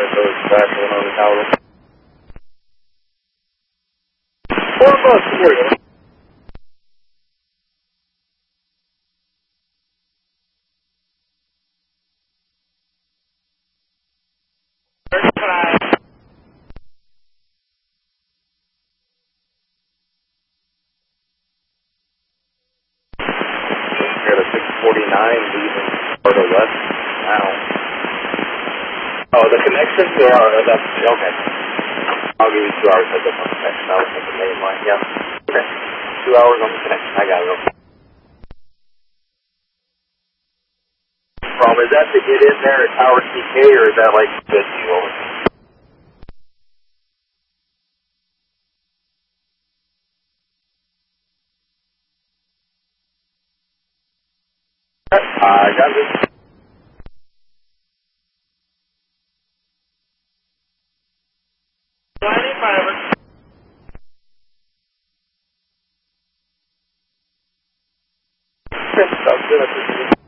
those crashing on the tower. 4 bucks, here you go. Got a 649 leaving further west now. Oh, the connection to our, that's, okay. I'll give you 2 hours heads up on the connection. I was thinking main line, yeah. Okay. 2 hours on the connection, I got it. Is that to get in there at Tower CK, or is that like the deal? I got this. 95. Sounds good.